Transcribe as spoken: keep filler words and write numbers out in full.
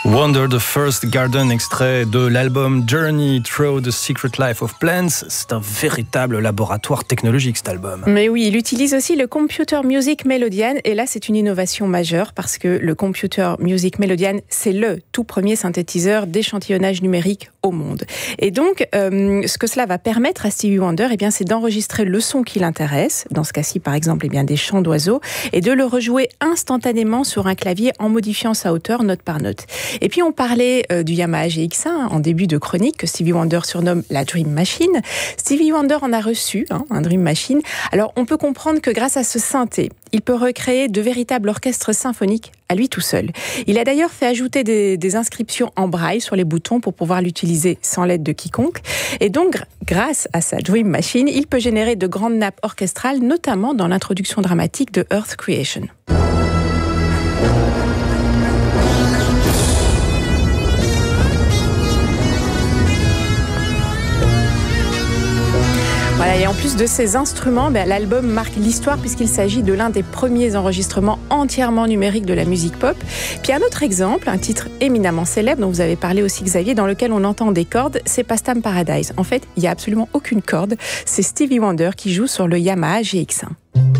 Wonder the First Garden, extrait de l'album Journey Through the Secret Life of Plants. C'est un véritable laboratoire technologique, cet album. Mais oui, il utilise aussi le Computer Music Melodian, et là c'est une innovation majeure parce que le Computer Music Melodian, c'est le tout premier synthétiseur d'échantillonnage numérique au monde. Et donc, euh, ce que cela va permettre à Stevie Wonder, eh bien, c'est d'enregistrer le son qui l'intéresse, dans ce cas-ci par exemple eh bien, des chants d'oiseaux, et de le rejouer instantanément sur un clavier en modifiant sa hauteur note par note. Et puis on parlait euh, du Yamaha G X un en début de chronique, que Stevie Wonder surnomme la Dream Machine. Stevie Wonder en a reçu hein, un Dream Machine. Alors on peut comprendre que grâce à ce synthé, il peut recréer de véritables orchestres symphoniques à lui tout seul. Il a d'ailleurs fait ajouter des, des inscriptions en braille sur les boutons pour pouvoir l'utiliser sans l'aide de quiconque. Et donc, grâce à sa Dream Machine, il peut générer de grandes nappes orchestrales, notamment dans l'introduction dramatique de Earth Creation. Voilà, et en plus de ces instruments, ben, l'album marque l'histoire puisqu'il s'agit de l'un des premiers enregistrements entièrement numériques de la musique pop. Puis un autre exemple, un titre éminemment célèbre dont vous avez parlé aussi Xavier, dans lequel on entend des cordes, c'est Pastime Paradise. En fait, il n'y a absolument aucune corde, c'est Stevie Wonder qui joue sur le Yamaha G X un.